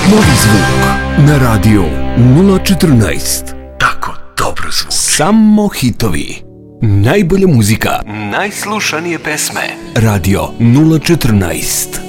Novi zvuk na radio 014. Tako dobro zvuči. Samo hitovi. Najbolja muzika. Najslušanije pesme. Radio 014.